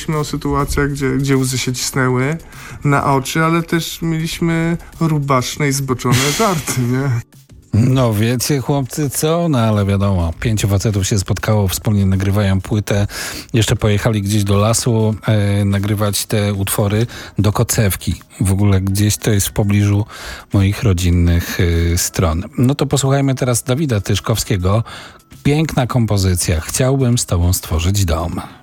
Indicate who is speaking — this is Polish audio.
Speaker 1: Rozmawialiśmy o sytuacjach, gdzie łzy się cisnęły na oczy, ale też mieliśmy rubaszne i zboczone żarty, nie?
Speaker 2: No wiecie chłopcy co? No ale wiadomo, 5 facetów się spotkało, wspólnie nagrywają płytę. Jeszcze pojechali gdzieś do lasu nagrywać te utwory do Kocewki. W ogóle gdzieś to jest w pobliżu moich rodzinnych stron. No to posłuchajmy teraz Dawida Tyszkowskiego. Piękna kompozycja. Chciałbym z tobą stworzyć dom.